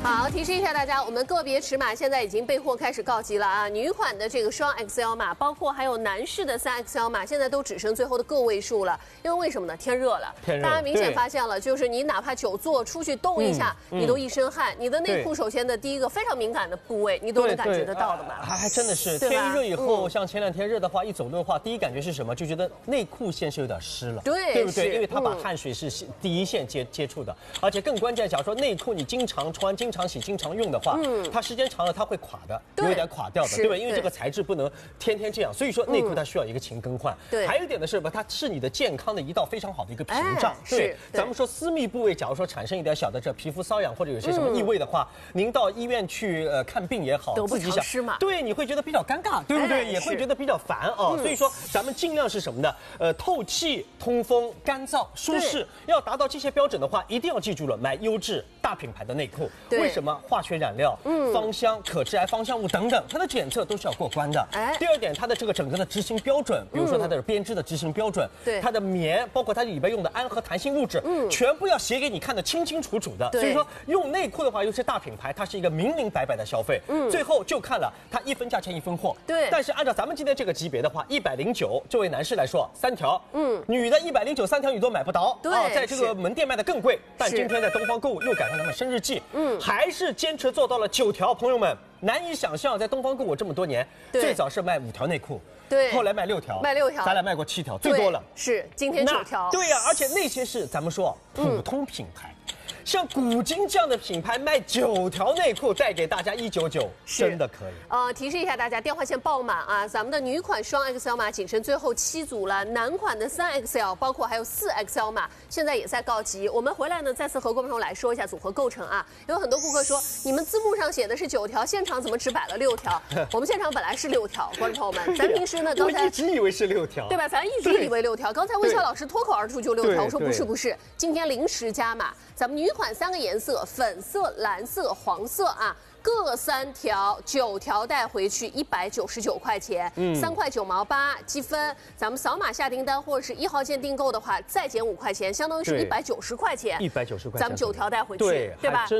好，提示一下大家，我们个别尺码现在已经备货开始告急了啊！女款的这个双 XL 码，包括还有男士的3XL 码，现在都只剩最后的个位数了。因为为什么呢？天热了，大家明显发现了，就是你哪怕久坐出去动一下，你都一身汗。你的内裤首先的第一个非常敏感的部位，你都能感觉得到的嘛。 还真的是，天一热以后，像前2天热的话，一走路的话，第一感觉是什么？就觉得内裤线是有点湿了，对不对？因为它把汗水是第一线接触的，而且更关键，假如说内裤你经常穿、经常洗、经常用的话，它时间长了它会垮的，有一点垮掉的，对吧？因为这个材质不能天天这样，所以说内裤它需要一个勤更换。对，还有一点的是吧，它是你的健康的一道非常好的一个屏障。对，咱们说私密部位，假如说产生一点小的这皮肤瘙痒或者有些什么异味的话，您到医院去看病也好，自己想，对，你会觉得比较尴尬，对不对？也会觉得比较烦啊。所以说咱们尽量是什么呢？透气、通风、干燥、舒适，要达到这些标准的话，一定要记住了，买优质大品牌的内裤。为什么？化学染料、芳香、可致癌芳香物等等，它的检测都是要过关的。第二点，它的这个整个的执行标准，比如说它的编织的执行标准，它的棉，包括它里边用的氨和弹性物质，全部要写给你看得清清楚楚的。所以说用内裤的话，又是大品牌，它是一个明明白白的消费。最后就看了它一分价钱一分货。对。但是按照咱们今天这个级别的话，109，这位男士来说3条，女的109 3条你都买不到。对。在这个门店卖的更贵，但今天在东方购物又赶上他们生日季，还是坚持做到了9条，朋友们难以想象，在东方购物这么多年，最早是卖5条内裤，对，后来卖6条，咱俩卖过7条，最多了。是，今天9条。对呀，而且那些是咱们说普通品牌。像古今这样的品牌卖9条内裤带给大家199，真的可以。 提示一下大家，电话线爆满啊！咱们的女款双 XL 码仅剩最后7组了，男款的3XL，包括还有4XL 码，现在也在告急。我们回来呢，再次和观众朋友来说一下组合构成啊。有很多顾客说，你们字幕上写的是9条，现场怎么只摆了6条？我们现场本来是6条，观众朋友们，咱平时呢，刚才一直以为是6条， 对吧？咱一直以为6条，刚才微笑老师脱口而出就6条，我说不是，今天临时加码，咱们女款3个颜色，粉色、蓝色、黄色啊，各3条，9条带回去199块钱，3块9毛8积分。咱们扫码下订单或者是1号件订购的话，再减5块钱，相当于是190块钱。190块钱，咱们9条带回去，对吧？